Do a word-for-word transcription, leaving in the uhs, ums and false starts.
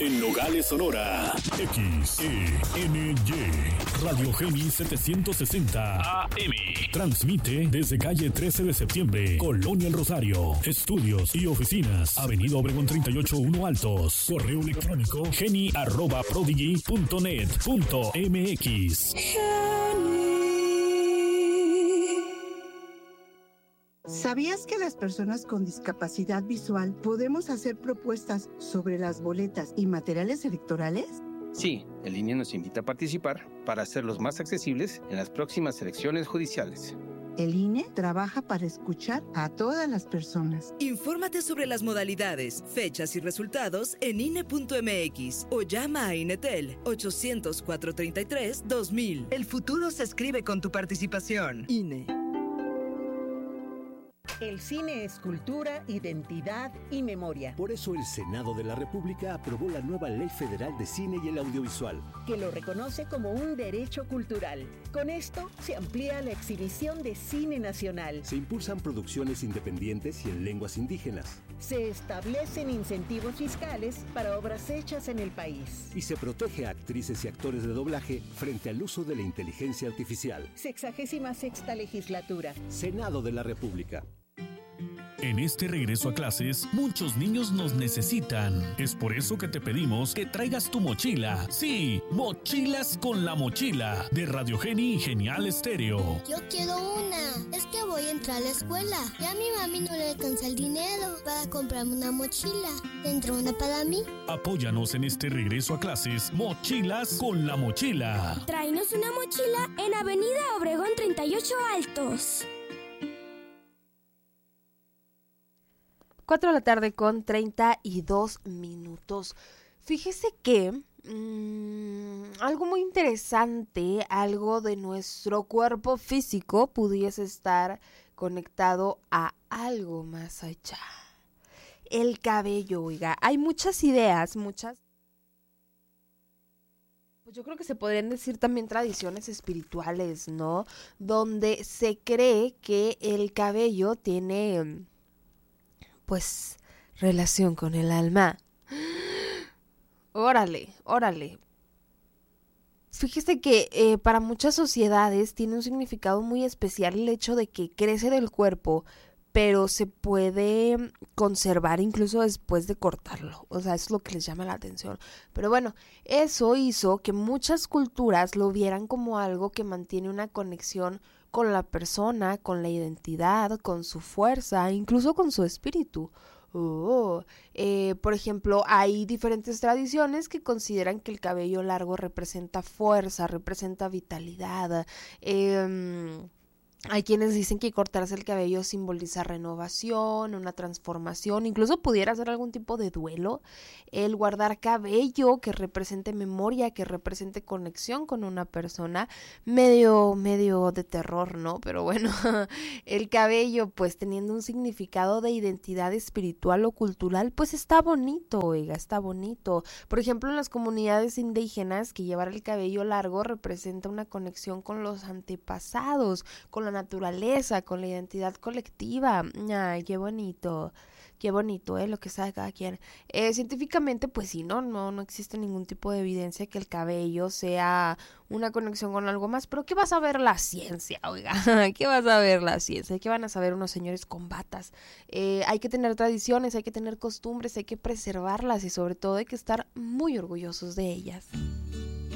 En Nogales, Sonora. X E N Y. Radio Geni setecientos sesenta A M. Transmite desde calle trece de septiembre, Colonia El Rosario. Estudios y oficinas. Avenida Obregón treinta y ocho uno Altos. Correo electrónico geni arroba prodigy punto net punto m x. ¿Sabías que las personas con discapacidad visual podemos hacer propuestas sobre las boletas y materiales electorales? Sí, el I N E nos invita a participar para hacerlos más accesibles en las próximas elecciones judiciales. El I N E trabaja para escuchar a todas las personas. Infórmate sobre las modalidades, fechas y resultados en I N E punto m x o llama a INETEL ochocientos, cuatrocientos treinta y tres, dos mil. El futuro se escribe con tu participación. I N E. El cine es cultura, identidad y memoria. Por eso el Senado de la República aprobó la nueva Ley Federal de Cine y el Audiovisual, que lo reconoce como un derecho cultural. Con esto se amplía la exhibición de cine nacional. Se impulsan producciones independientes y en lenguas indígenas. Se establecen incentivos fiscales para obras hechas en el país. Y se protege a actrices y actores de doblaje frente al uso de la inteligencia artificial. Sexagésima sexta legislatura. Senado de la República. En este regreso a clases, muchos niños nos necesitan. Es por eso que te pedimos que traigas tu mochila. Sí, mochilas con la mochila de Radio Geni y Genial Estéreo. Yo quiero una. Es que voy a entrar a la escuela. Ya a mi mami no le alcanza el dinero para comprarme una mochila. ¿Tendrá una para mí? Apóyanos en este regreso a clases. Mochilas con la mochila. Tráenos una mochila en Avenida Obregón treinta y ocho Altos. cuatro de la tarde con treinta y dos minutos. Fíjese que mmm, algo muy interesante, algo de nuestro cuerpo físico pudiese estar conectado a algo más allá. El cabello, oiga, hay muchas ideas, muchas... Pues yo creo que se podrían decir también tradiciones espirituales, ¿no? Donde se cree que el cabello tiene... pues, relación con el alma. Órale, órale. Fíjese que eh, para muchas sociedades tiene un significado muy especial el hecho de que crece del cuerpo, pero se puede conservar incluso después de cortarlo. O sea, eso es lo que les llama la atención. Pero bueno, eso hizo que muchas culturas lo vieran como algo que mantiene una conexión con la persona, con la identidad, con su fuerza, incluso con su espíritu. Oh, eh, por ejemplo, hay diferentes tradiciones que consideran que el cabello largo representa fuerza, representa vitalidad. Eh, Hay quienes dicen que cortarse el cabello simboliza renovación, una transformación, incluso pudiera ser algún tipo de duelo. El guardar cabello que represente memoria, que represente conexión con una persona, medio, medio de terror, ¿no? Pero bueno, el cabello, pues teniendo un significado de identidad espiritual o cultural, pues está bonito, oiga, está bonito. Por ejemplo, en las comunidades indígenas, que llevar el cabello largo representa una conexión con los antepasados, con la naturaleza, con la identidad colectiva. Ay, qué bonito, qué bonito, ¿eh? Lo que sabe cada quien. Eh, científicamente, pues sí, no, no, no existe ningún tipo de evidencia que el cabello sea una conexión con algo más, pero ¿qué va a saber la ciencia, oiga? ¿Qué va a saber la ciencia? ¿Qué van a saber unos señores con batas? Eh, hay que tener tradiciones, hay que tener costumbres, hay que preservarlas y sobre todo hay que estar muy orgullosos de ellas.